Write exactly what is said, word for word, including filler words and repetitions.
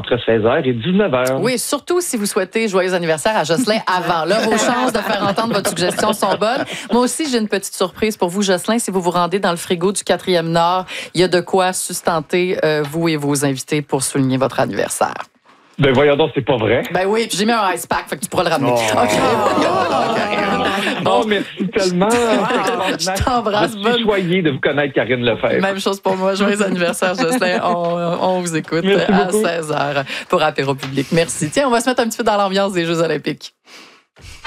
entre seize heures et dix-neuf heures. Oui, surtout si vous souhaitez joyeux anniversaire à Jocelyn avant. Là, vos chances de faire entendre votre suggestion sont bonnes. Moi aussi, j'ai une petite surprise pour vous, Jocelyn. Si vous vous rendez dans le frigo du quatrième Nord, il y a de quoi sustenter euh, vous et vos invités pour souligner votre anniversaire. Ben voyons donc, c'est pas vrai. Ben oui, puis j'ai mis un ice pack, fait que tu pourras le ramener. Oh. OK. Bon, merci tellement. Je t'embrasse. Je suis choyé de vous connaître, Karine Lefebvre. Même chose pour moi. Joyeux anniversaire, Jocelyn. On, on vous écoute Merci à beaucoup. seize heures pour Apéro Public. Merci. Tiens, on va se mettre un petit peu dans l'ambiance des Jeux olympiques.